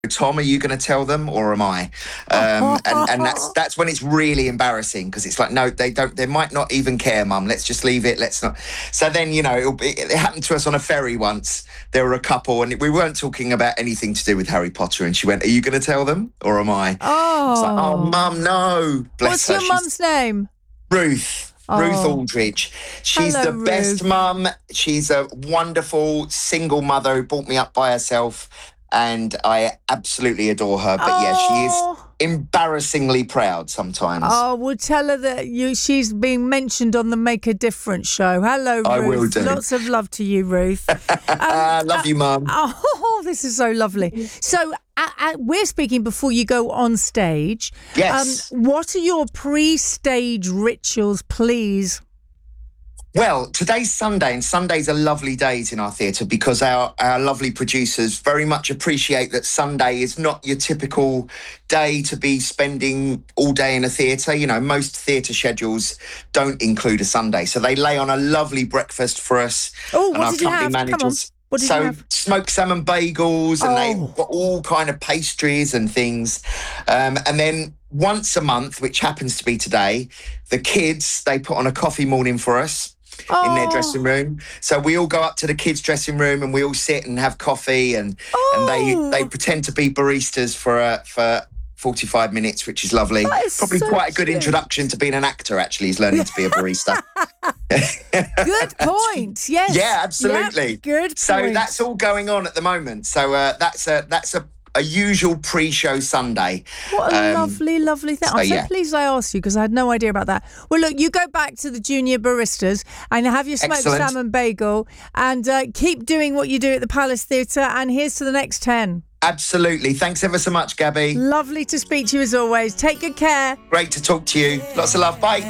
Tom, are you going to tell them or am I? And that's when it's really embarrassing because it's like, no, they don't. They might not even care, Mum. Let's just leave it. Let's not. So then, it happened to us on a ferry once. There were a couple, and we weren't talking about anything to do with Harry Potter. And she went, "Are you going to tell them or am I?" Oh, it's like, oh, Mum, no. what's Bless her. your mum's name? Ruth. Ruth Aldridge. She's Hello, the best mum. She's a wonderful single mother who brought me up by herself. And I absolutely adore her. But yeah, she is embarrassingly proud sometimes. Oh, we'll tell her that she's being mentioned on the Make a Difference show. Hello, Ruth. I will do. Lots of love to you, Ruth. Love you, Mum. Oh, this is so lovely. So we're speaking before you go on stage. Yes. What are your pre-stage rituals, please? Well, today's Sunday, and Sundays are lovely days in our theatre because our lovely producers very much appreciate that Sunday is not your typical day to be spending all day in a theatre. Most theatre schedules don't include a Sunday. So they lay on a lovely breakfast for us. Oh, what did you have? Managers. Come on. What did you have? Smoked salmon bagels, and they've got all kind of pastries and things. And then once a month, which happens to be today, the kids, they put on a coffee morning for us. In their dressing room. So we all go up to the kids' dressing room and we all sit and have coffee and they pretend to be baristas for 45 minutes, which is lovely. Probably so quite a good cute. Introduction to being an actor, actually, is learning to be a barista. Good point. Yes. Yeah, absolutely. Yep, good point. So that's all going on at the moment. So that's a usual pre-show Sunday. What a lovely thing. I'm so pleased I asked you because I had no idea about that. Well, look, you go back to the junior baristas and have your smoked salmon bagel and keep doing what you do at the Palace Theatre, and here's to the next 10. Absolutely. Thanks ever so much, Gabby. Lovely to speak to you as always. Take good care. Great to talk to you. Lots of love. Bye.